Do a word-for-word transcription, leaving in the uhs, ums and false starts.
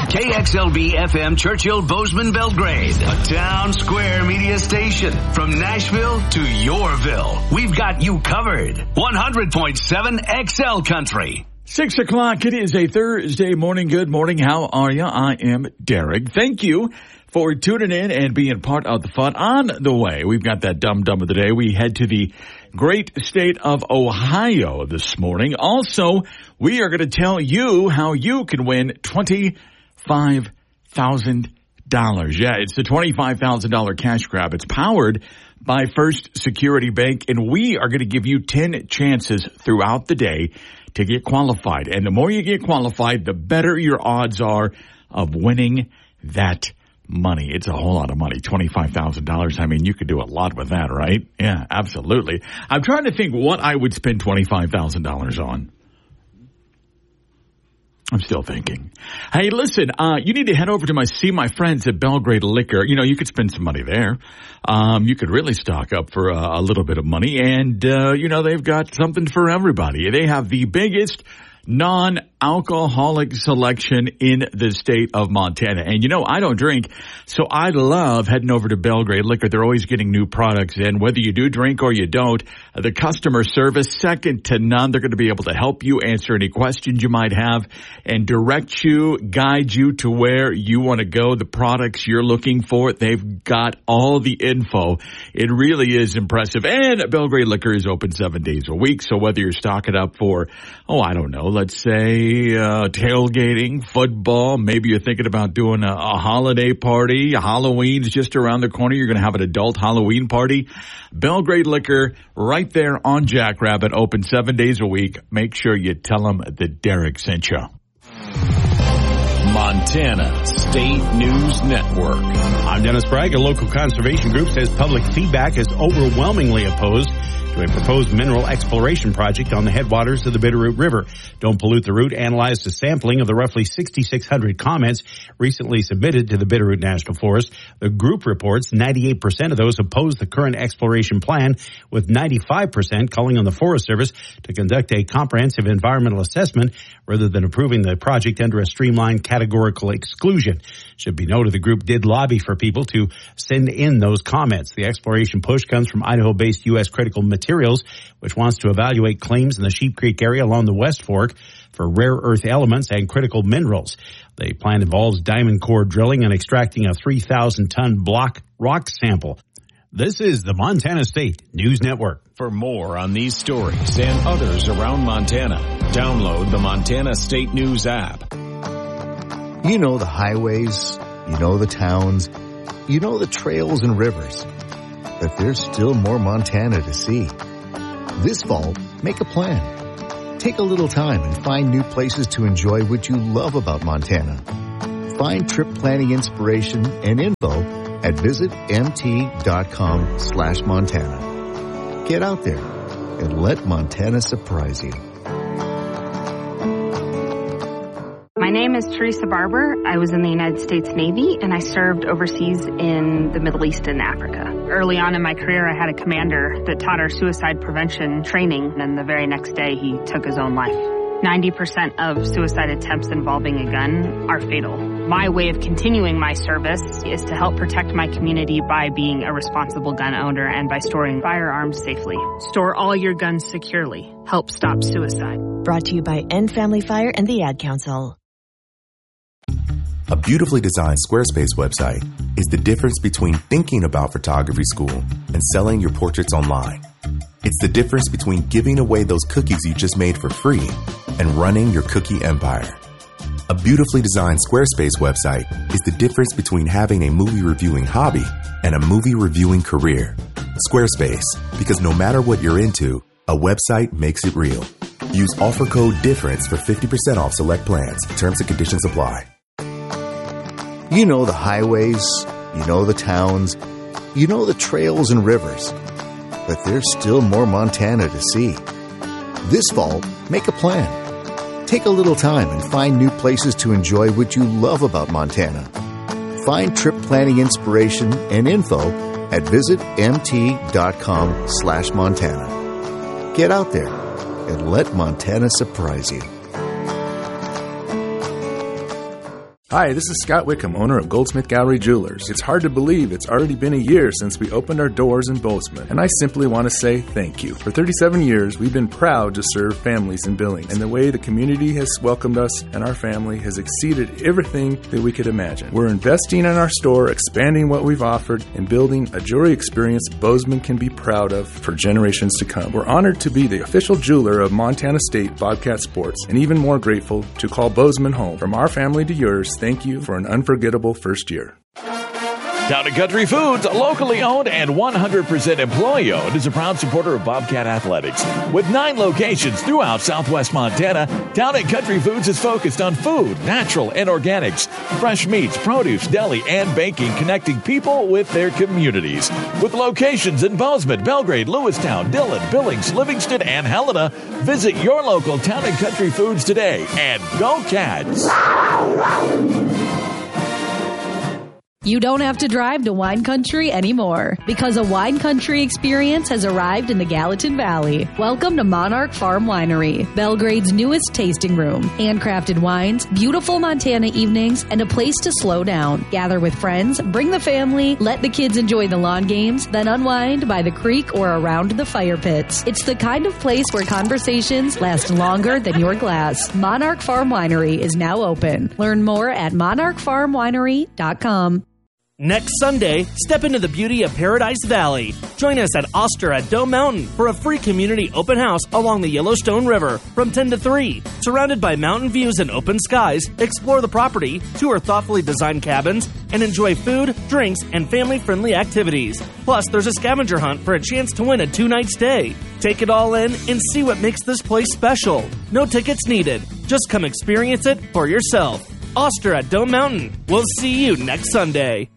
K X L B F M Churchill Bozeman Belgrade, a town square media station. From Nashville to Yorville, we've got you covered. one hundred point seven X L Country. Six o'clock. It is a Thursday morning. Good morning. How are you? I am Derek. Thank you for tuning in and being part of the fun. On the way, we've got that Dum Dum of the day. We head to the great state of Ohio this morning. Also, we are going to tell you how you can win twenty-five thousand dollars. Yeah, it's the twenty-five thousand dollars cash grab. It's powered by First Security Bank, and we are going to give you ten chances throughout the day to get qualified. And the more you get qualified, the better your odds are of winning that money. It's a whole lot of money, twenty-five thousand dollars. I mean, you could do a lot with that, right? Yeah, absolutely. I'm trying to think what I would spend twenty-five thousand dollars on. I'm still thinking. Hey, listen, uh, you need to head over to my see my friends at Belgrade Liquor. You know, you could spend some money there. Um, you could really stock up for a, a little bit of money. And, uh, you know, they've got something for everybody. They have the biggest non-alcoholic selection in the state of Montana. And, you know, I don't drink, so I love heading over to Belgrade Liquor. They're always getting new products in. Whether you do drink or you don't, the customer service, second to none. They're going to be able to help you answer any questions you might have and direct you, guide you to where you want to go, the products you're looking for. They've got all the info. It really is impressive. And Belgrade Liquor is open seven days a week, so whether you're stocking up for, oh, I don't know, let's say uh, tailgating, football. Maybe you're thinking about doing a, a holiday party. Halloween's just around the corner. You're going to have an adult Halloween party. Belgrade Liquor right there on Jackrabbit, open seven days a week. Make sure you tell them that Derek sent you. Montana State News Network. I'm Dennis Bragg. A local conservation group says public feedback is overwhelmingly opposed to a proposed mineral exploration project on the headwaters of the Bitterroot River. Don't Pollute the Root analyzed a sampling of the roughly sixty-six hundred comments recently submitted to the Bitterroot National Forest. The group reports ninety-eight percent of those oppose the current exploration plan, with ninety-five percent calling on the Forest Service to conduct a comprehensive environmental assessment rather than approving the project under a streamlined categorical exclusion. Should be noted the group did lobby for people to send in those comments. The exploration push comes from Idaho-based U S Critical Materials, which wants to evaluate claims in the Sheep Creek area along the West Fork for rare earth elements and critical minerals. The plan involves diamond core drilling and extracting a three thousand ton block rock sample. This is the Montana State News Network. For more on these stories and others around Montana, download the Montana State News app. You know the highways, you know the towns, you know the trails and rivers. But there's still more Montana to see. This fall, make a plan. Take a little time and find new places to enjoy what you love about Montana. Find trip planning inspiration and info at visitmt.com slash Montana. Get out there and let Montana surprise you. My name is Teresa Barber. I was in the United States Navy, and I served overseas in the Middle East and Africa. Early on in my career, I had a commander that taught our suicide prevention training, and the very next day, he took his own life. ninety percent of suicide attempts involving a gun are fatal. My way of continuing my service is to help protect my community by being a responsible gun owner and by storing firearms safely. Store all your guns securely. Help stop suicide. Brought to you by End Family Fire and the Ad Council. A beautifully designed Squarespace website is the difference between thinking about photography school and selling your portraits online. It's the difference between giving away those cookies you just made for free and running your cookie empire. A beautifully designed Squarespace website is the difference between having a movie reviewing hobby and a movie reviewing career. Squarespace, because no matter what you're into, a website makes it real. Use offer code DIFFERENCE for fifty percent off select plans. Terms and conditions apply. You know the highways, you know the towns, you know the trails and rivers. But there's still more Montana to see. This fall, make a plan. Take a little time and find new places to enjoy what you love about Montana. Find trip planning inspiration and info at visitmt.com slash Montana. Get out there and let Montana surprise you. Hi, this is Scott Wickham, owner of Goldsmith Gallery Jewelers. It's hard to believe it's already been a year since we opened our doors in Bozeman, and I simply want to say thank you. For thirty-seven years, we've been proud to serve families in Billings, and the way the community has welcomed us and our family has exceeded everything that we could imagine. We're investing in our store, expanding what we've offered, and building a jewelry experience Bozeman can be proud of for generations to come. We're honored to be the official jeweler of Montana State Bobcat Sports, and even more grateful to call Bozeman home. From our family to yours, thank you for an unforgettable first year. Town and Country Foods, locally owned and one hundred percent employee owned, is a proud supporter of Bobcat Athletics. With nine locations throughout southwest Montana, Town and Country Foods is focused on food, natural and organics, fresh meats, produce, deli, and baking, connecting people with their communities. With locations in Bozeman, Belgrade, Lewistown, Dillon, Billings, Livingston, and Helena, visit your local Town and Country Foods today, and go Cats! You don't have to drive to wine country anymore because a wine country experience has arrived in the Gallatin Valley. Welcome to Monarch Farm Winery, Belgrade's newest tasting room. Handcrafted wines, beautiful Montana evenings, and a place to slow down. Gather with friends, bring the family, let the kids enjoy the lawn games, then unwind by the creek or around the fire pits. It's the kind of place where conversations last longer than your glass. Monarch Farm Winery is now open. Learn more at monarch farm winery dot com. Next Sunday, step into the beauty of Paradise Valley. Join us at Oster at Dome Mountain for a free community open house along the Yellowstone River from ten to three. Surrounded by mountain views and open skies, explore the property, tour thoughtfully designed cabins, and enjoy food, drinks, and family-friendly activities. Plus, there's a scavenger hunt for a chance to win a two-night stay. Take it all in and see what makes this place special. No tickets needed. Just come experience it for yourself. Oster at Dome Mountain. We'll see you next Sunday.